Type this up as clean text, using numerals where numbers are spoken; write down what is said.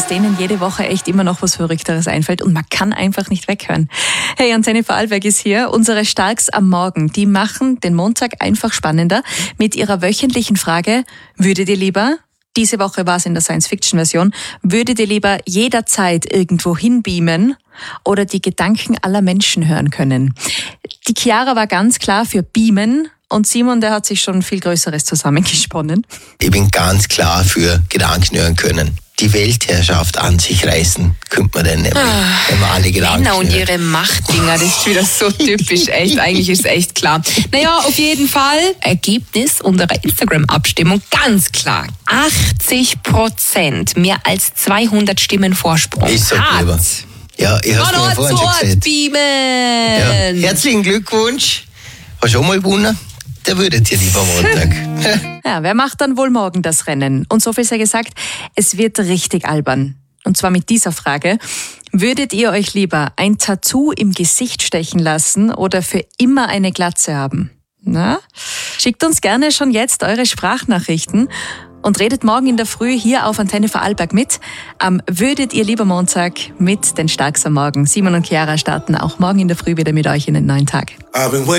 denen jede Woche echt immer noch was Verrückteres einfällt und man kann einfach nicht weghören. Hey, Antenne Vorarlberg ist hier. Unsere Starks am Morgen, die machen den Montag einfach spannender mit ihrer wöchentlichen Frage: Würdet ihr lieber, diese Woche war es in der Science-Fiction-Version, würdet ihr lieber jederzeit irgendwo hinbeamen oder die Gedanken aller Menschen hören können? Die Chiara war ganz klar für beamen. Und Simon, der hat sich schon viel Größeres zusammengesponnen. Ich bin ganz klar für Gedanken hören können. Die Weltherrschaft an sich reißen, könnte man denn nämlich, wenn man alle Gedanken Männer und hört. ihre Machtdinger, das ist wieder so typisch, echt. Eigentlich ist es echt klar. Naja, auf jeden Fall, Ergebnis unserer Instagram-Abstimmung, ganz klar. 80%, mehr als 200 Stimmen Vorsprung. Ich sag lieber. Ja, ich hab's mir vorhin schon gesagt. Ja. Herzlichen Glückwunsch. Hast du auch mal gewonnen? Der würdet ihr lieber am Montag. Ja, wer macht dann wohl morgen das Rennen? Und so viel sei gesagt, es wird richtig albern. Und zwar mit dieser Frage: Würdet ihr euch lieber ein Tattoo im Gesicht stechen lassen oder für immer eine Glatze haben? Na? Schickt uns gerne schon jetzt eure Sprachnachrichten und redet morgen in der Früh hier auf Antenne Vorarlberg mit. Am Würdet ihr lieber Montag mit den Starks am Morgen. Simon und Chiara starten auch morgen in der Früh wieder mit euch in den neuen Tag.